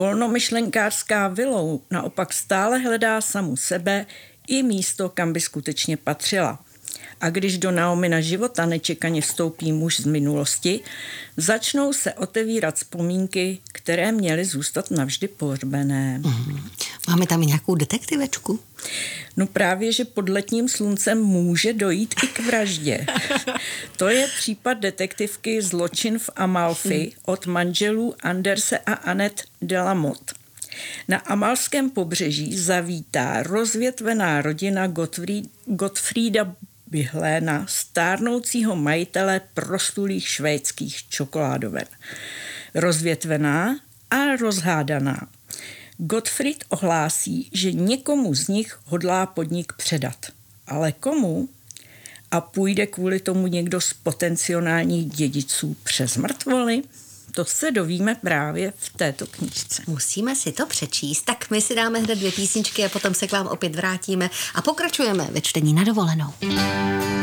Volnomyšlenkářská Willow naopak stále hledá samu sebe i místo, kam by skutečně patřila. A když do Naomina života nečekaně vstoupí muž z minulosti, začnou se otevírat vzpomínky, které měly zůstat navždy pohřbené. Máme tam i nějakou detektivečku? No právě, že pod letním sluncem může dojít i k vraždě. To je případ detektivky Zločin v Amalfi od manželů Anderse a Annette Delamotte. Na amalském pobřeží zavítá rozvětvená rodina Gottfrieda Bihléna, stárnoucího majitele proslulých švédských čokoládoven. Rozvětvená a rozhádaná. Gottfried ohlásí, že někomu z nich hodlá podnik předat. Ale komu? A půjde kvůli tomu někdo z potenciálních dědiců přes mrtvoly? To se dovíme právě v této knížce. Musíme si to přečíst, tak my si dáme hned 2 písničky a potom se k vám opět vrátíme a pokračujeme ve čtení na dovolenou.